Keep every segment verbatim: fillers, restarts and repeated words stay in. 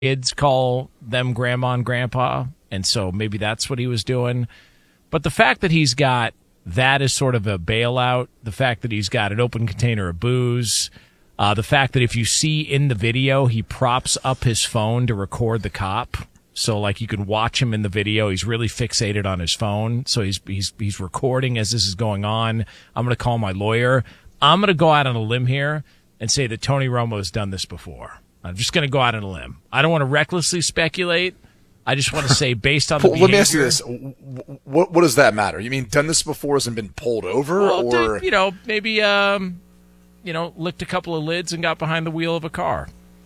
kids call them grandma and grandpa, and so maybe that's what he was doing. But the fact that he's got that as sort of a bailout, the fact that he's got an open container of booze, uh, the fact that if you see in the video, he props up his phone to record the cop. So, like, you can watch him in the video. He's really fixated on his phone. So he's he's he's recording as this is going on. I'm going to call my lawyer. I'm going to go out on a limb here and say that Tony Romo has done this before. I'm just going to go out on a limb. I don't want to recklessly speculate. I just want to say, based on the behavior. Let me ask you this. What, what does that matter? You mean done this before hasn't been pulled over? Well, or you know, maybe, um, you know, licked a couple of lids and got behind the wheel of a car.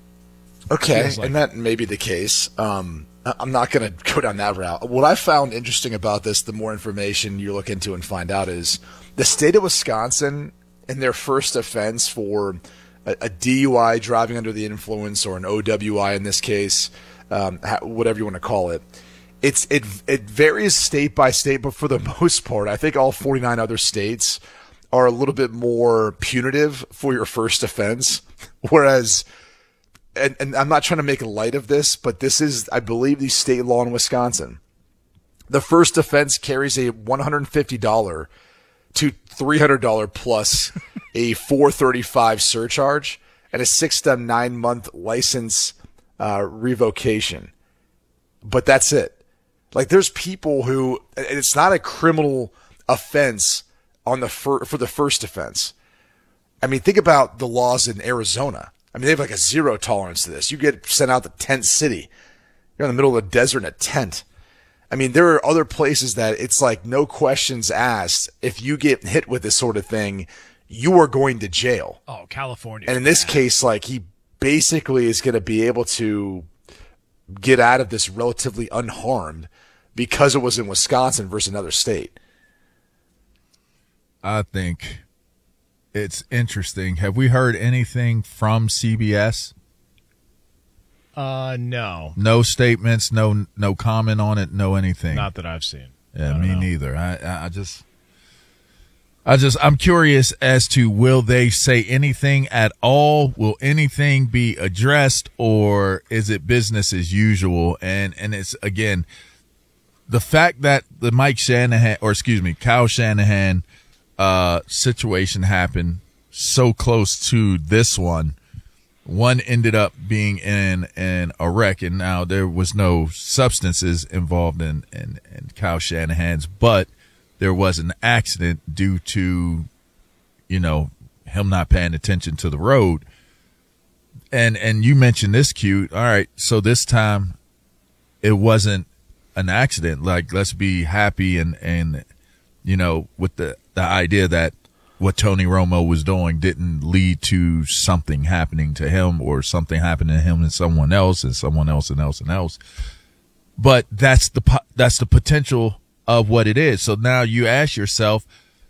Okay, like. And that may be the case. Um, I'm not going to go down that route. What I found interesting about this, the more information you look into and find out, is the state of Wisconsin, in their first offense for a, a D U I, driving under the influence, or an O W I in this case, um, whatever you want to call it, it's it it varies state by state, but for the most part, I think all forty-nine other states are a little bit more punitive for your first offense, whereas. And, and I'm not trying to make light of this, but this is, I believe, the state law in Wisconsin. The first offense carries a one hundred fifty dollars to three hundred dollars plus a four thirty-five surcharge and a six to nine month license uh, revocation. But that's it. Like, there's people who, and it's not a criminal offense on the fir- for the first offense. I mean, think about the laws in Arizona. I mean, they have like a zero tolerance to this. You get sent out to tent city. You're in the middle of the desert in a tent. I mean, there are other places that it's like no questions asked. If you get hit with this sort of thing, you are going to jail. Oh, California. And in this case, like, he basically is going to be able to get out of this relatively unharmed because it was in Wisconsin versus another state. I think it's interesting. Have we heard anything from C B S? Uh, no. No statements, no no comment on it, no anything. Not that I've seen. Yeah, me know. neither. I I just I just I'm curious as to, will they say anything at all? Will anything be addressed, or is it business as usual? And and it's, again, the fact that the Mike Shanahan, or excuse me, Kyle Shanahan Uh, situation happened so close to this one. One ended up being in, in a wreck, and now there was no substances involved in, in, in Kyle Shanahan's, but there was an accident due to, you know, him not paying attention to the road. And, and you mentioned this, Q. All right. So this time it wasn't an accident. Like, let's be happy and, and, you know, with the, the idea that what Tony Romo was doing didn't lead to something happening to him, or something happening to him and someone else and someone else and else and else. But that's the, that's the potential of what it is. So now you ask yourself,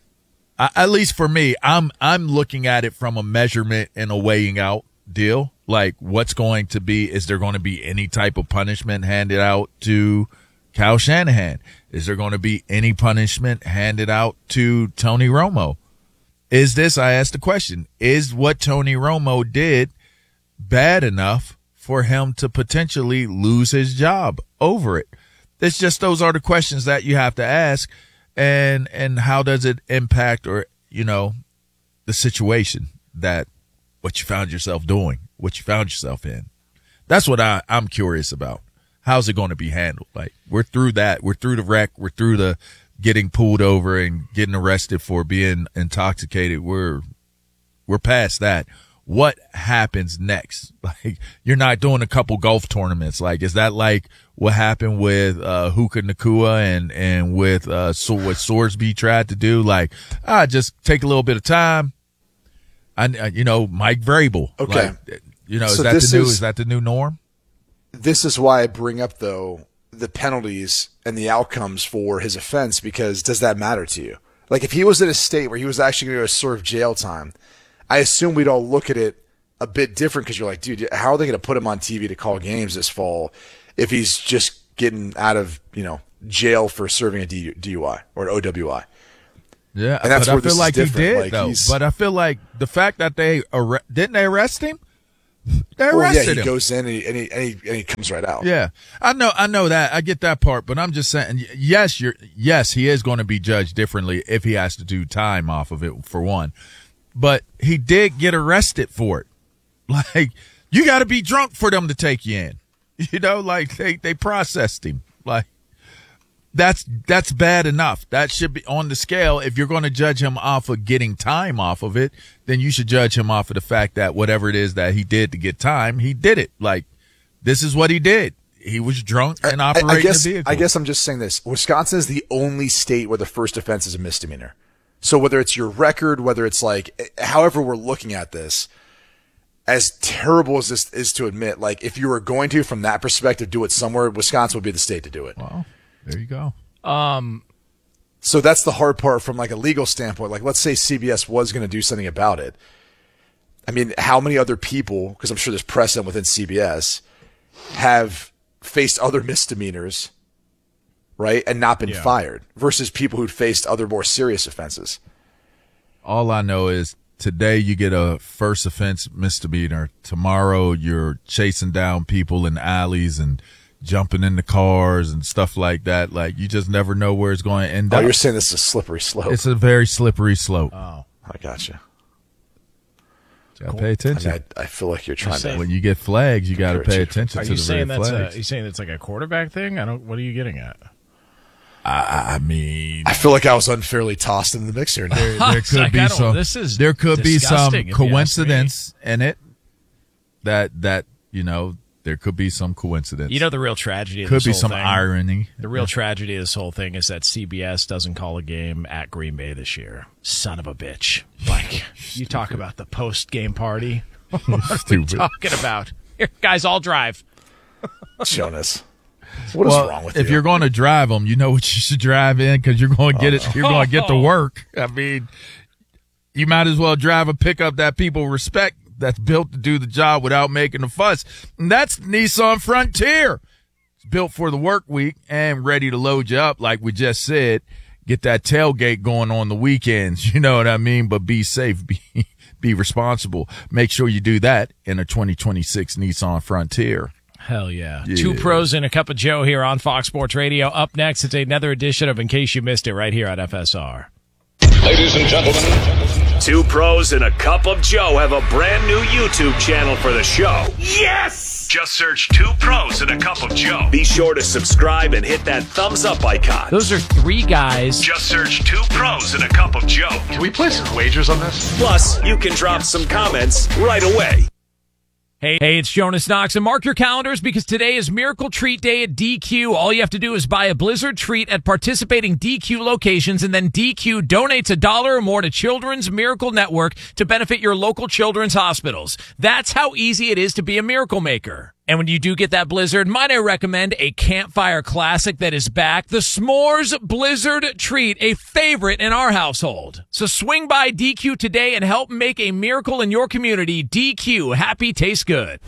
at least for me, I'm, I'm looking at it from a measurement and a weighing out deal. Like, what's going to be, is there going to be any type of punishment handed out to Kyle Shanahan? Is there going to be any punishment handed out to Tony Romo? Is this, I asked the question, is what Tony Romo did bad enough for him to potentially lose his job over it? It's just, those are the questions that you have to ask. And, and how does it impact, or, you know, the situation that what you found yourself doing, what you found yourself in? That's what I, I'm curious about. How's it going to be handled? Like, we're through that. We're through the wreck. We're through the getting pulled over and getting arrested for being intoxicated. We're, we're past that. What happens next? Like, you're not doing a couple golf tournaments. Like, is that like what happened with, uh, Puka Nacua and, and with, uh, so what Sorsby tried to do? Like, ah, just take a little bit of time. I, you know, Mike Vrabel. Okay. Like, you know, so is that the new, is- is that the new norm? This is why I bring up, though, the penalties and the outcomes for his offense, because does that matter to you? Like, if he was in a state where he was actually going to serve jail time, I assume we'd all look at it a bit different, because you're like, dude, how are they going to put him on T V to call games this fall if he's just getting out of, you know, jail for serving a D U I or an O W I? Yeah, and that's but where I feel this like is he did, like, though. But I feel like the fact that they arre- didn't they arrest him? They Well, yeah, arrested he him. goes in and he, and, he, and, he, and he comes right out. Yeah, I know, I know that. I get that part, but I'm just saying, yes, you're, yes, he is going to be judged differently if he has to do time off of it, for one. But he did get arrested for it. Like, you got to be drunk for them to take you in. You know, like they, they processed him. Like, that's that's bad enough. That should be on the scale. If you're going to judge him off of getting time off of it, then you should judge him off of the fact that whatever it is that he did to get time, he did it. Like, this is what he did. He was drunk and operating I, I guess, the vehicle. I guess I'm just saying this. Wisconsin is the only state where the first offense is a misdemeanor. So whether it's your record, whether it's like, however we're looking at this, as terrible as this is to admit, like if you were going to, from that perspective, do it somewhere, Wisconsin would be the state to do it. Well, there you go. Um, so that's the hard part from like a legal standpoint. Like, let's say C B S was going to do something about it. I mean, how many other people, because I'm sure there's precedent within C B S, have faced other misdemeanors, right, and not been Yeah. fired, versus people who'd faced other more serious offenses. All I know is today you get a first offense misdemeanor. Tomorrow you're chasing down people in alleys and jumping into cars and stuff like that. Like, you just never know where it's going to end Oh, up. you're saying this is a slippery slope. It's a very slippery slope. oh, I gotcha. Gotta pay I, attention. mean, I, I feel like you're trying saying- to. When you get flags, you got to Compare pay it to- attention are to you the saying red that's a, flags. are you saying it's like a quarterback thing? I don't. What are you getting at? I, I mean, I feel like I was unfairly tossed into the mix here now. there, there It's could like, be I don't- some. this is there could be some disgusting, if you ask me. coincidence in it. That that you know, there could be some coincidence. You know, the real tragedy of could this be whole some thing? irony. The real tragedy of this whole thing is that C B S doesn't call a game at Green Bay this year. Son of a bitch! Like, you talk about the post-game party. What are we Stupid. talking about? Here, guys, I'll drive. Jonas, what is Well, wrong with if you? you're going to drive them, you know what you should drive in because you're going to get it. You're going to get to work. I mean, you might as well drive a pickup that people respect, that's built to do the job without making a fuss. And that's Nissan Frontier. It's built for the work week and ready to load you up, like we just said. Get that tailgate going on the weekends. You know what I mean? But be safe. Be be responsible. Make sure you do that in a twenty twenty-six Nissan Frontier. Hell yeah. Yeah. Two pros and a cup of Joe here on Fox Sports Radio. Up next, it's another edition of In Case You Missed It right here on F S R. Ladies and gentlemen, Two Pros and a Cup of Joe have a brand new YouTube channel for the show. Yes! Just search Two Pros and a Cup of Joe. Be sure to subscribe and hit that thumbs up icon. Those are three guys. Just search Two Pros and a Cup of Joe. can we place some wagers on this? Plus, you can drop some comments right away. Hey, hey, it's Jonas Knox, and mark your calendars because today is Miracle Treat Day at D Q. All you have to do is buy a Blizzard treat at participating D Q locations, and then D Q donates a dollar or more to Children's Miracle Network to benefit your local children's hospitals. That's how easy it is to be a miracle maker. And when you do get that Blizzard, might I recommend a campfire classic that is back, the S'mores Blizzard Treat, a favorite in our household. So swing by D Q today and help make a miracle in your community. D Q, happy tastes good.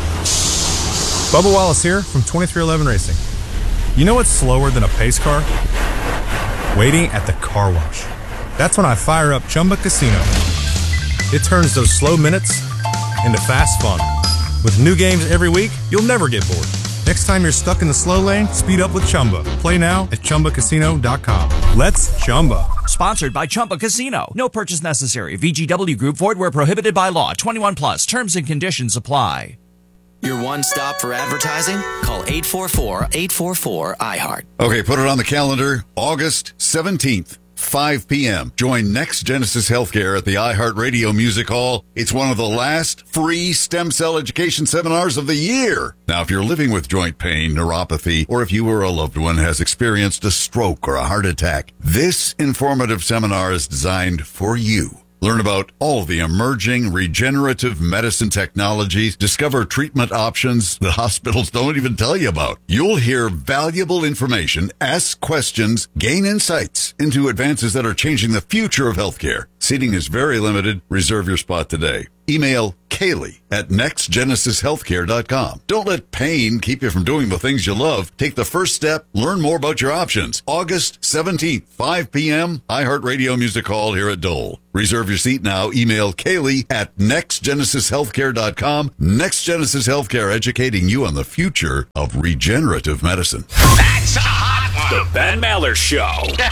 Bubba Wallace here from twenty-three eleven Racing. You know what's slower than a pace car? Waiting at the car wash. That's when I fire up Chumba Casino. It turns those slow minutes into fast fun. With new games every week, you'll never get bored. Next time you're stuck in the slow lane, speed up with Chumba. Play now at Chumba Casino dot com. Let's Chumba. Sponsored by Chumba Casino. No purchase necessary. V G W Group. Void where prohibited by law. twenty-one plus. Terms and conditions apply. Your one stop for advertising? Call eight four four, eight four four, I heart. Okay, put it on the calendar. August seventeenth, five p.m. Join Next Genesis Healthcare at the iHeartRadio Music Hall. It's one of the last free stem cell education seminars of the year. Now, if you're living with joint pain, neuropathy, or if you or a loved one has experienced a stroke or a heart attack, this informative seminar is designed for you. Learn about all the emerging regenerative medicine technologies, discover treatment options the hospitals don't even tell you about. You'll hear valuable information, ask questions, gain insights into advances that are changing the future of healthcare. Seating is very limited. Reserve your spot today. Email Kaylee at next genesis healthcare dot com. Don't let pain keep you from doing the things you love. Take the first step. Learn more about your options. August seventeenth, five p.m., iHeartRadio Music Hall here at Dole. Reserve your seat now. Email Kaylee at next genesis healthcare dot com. Next Genesis Healthcare, educating you on the future of regenerative medicine. That's a hot one. The Ben Maller Show.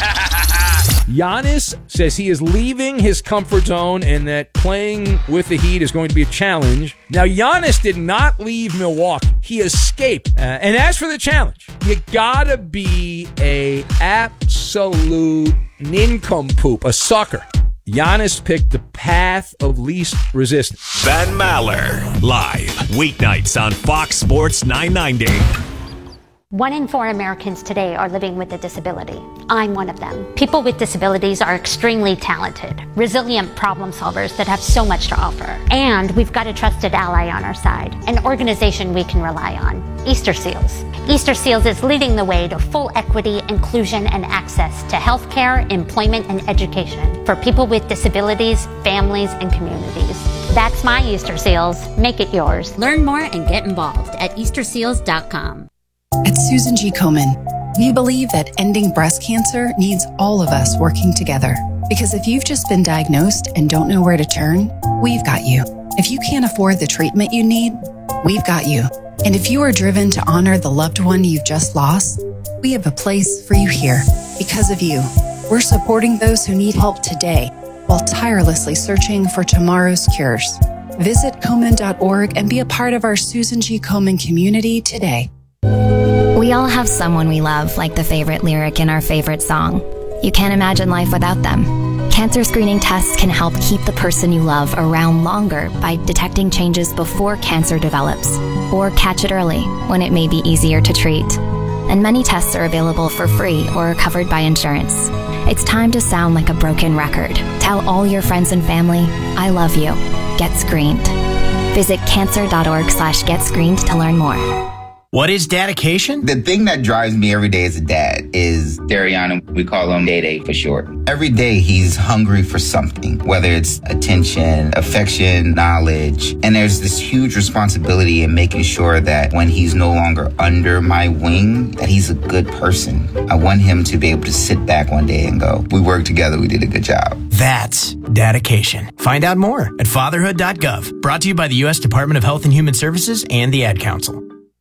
Giannis says he is leaving his comfort zone and that playing with the Heat is going to be a challenge. Now, Giannis did not leave Milwaukee. He escaped. Uh, and as for the challenge, you gotta be a absolute nincompoop, a sucker. Giannis picked the path of least resistance. Ben Maller, live, weeknights on Fox Sports nine ninety. One in four Americans today are living with a disability. I'm one of them. People with disabilities are extremely talented, resilient problem solvers that have so much to offer. And we've got a trusted ally on our side, an organization we can rely on, Easter Seals. Easter Seals is leading the way to full equity, inclusion, and access to healthcare, employment, and education for people with disabilities, families, and communities. That's my Easter Seals. Make it yours. Learn more and get involved at easter seals dot com. At Susan G. Komen, we believe that ending breast cancer needs all of us working together. Because if you've just been diagnosed and don't know where to turn, we've got you. If you can't afford the treatment you need, we've got you. And if you are driven to honor the loved one you've just lost, we have a place for you here. Because of you, we're supporting those who need help today while tirelessly searching for tomorrow's cures. Visit Komen dot org and be a part of our Susan G. Komen community today. We all have someone we love, like the favorite lyric in our favorite song. You can't imagine life without them. Cancer screening tests can help keep the person you love around longer by detecting changes before cancer develops, or catch it early when it may be easier to treat. And many tests are available for free or are covered by insurance. It's time to sound like a broken record. Tell all your friends and family, I love you. Get screened. Visit cancer dot org slash get screened to learn more. What is dedication? The thing that drives me every day as a dad is Dariana. We call him Day Day for short. Every day he's hungry for something, whether it's attention, affection, knowledge. And there's this huge responsibility in making sure that when he's no longer under my wing, that he's a good person. I want him to be able to sit back one day and go, we worked together, we did a good job. That's dedication. Find out more at fatherhood dot gov. Brought to you by the U S Department of Health and Human Services and the Ad Council.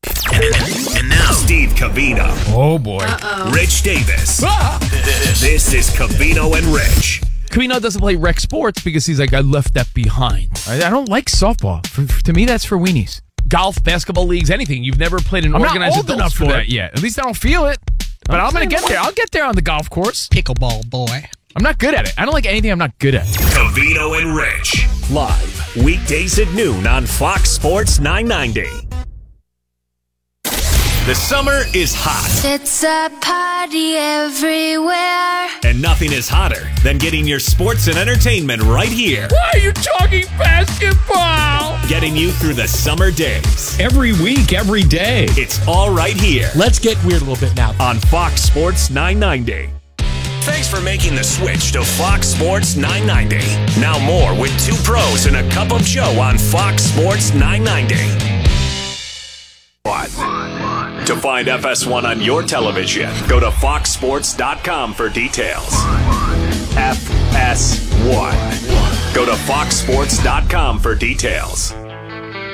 And now, Steve Covino. Oh, boy. Uh-oh. Rich Davis. Ah! This is Covino and Rich. Covino doesn't play rec sports because he's like, I left that behind. I, I don't like softball. For, for, to me, that's for weenies. Golf, basketball leagues, anything. You've never played an I'm organized not old adult enough sport. for that yet. At least I don't feel it. But I'm, I'm going to get there. I'll get there on the golf course. Pickleball, boy. I'm not good at it. I don't like anything I'm not good at. Covino and Rich. Live, weekdays at noon on Fox Sports nine ninety. The summer is hot. It's a party everywhere. And nothing is hotter than getting your sports and entertainment right here. Why are you talking basketball? Getting you through the summer days. Every week, every day. It's all right here. Let's get weird a little bit now. On Fox Sports nine ninety. Thanks for making the switch to Fox Sports nine ninety. Now more with two pros and a cup of Joe on Fox Sports nine ninety. What? To find F S one on your television, go to fox sports dot com for details. F S one. Go to fox sports dot com for details.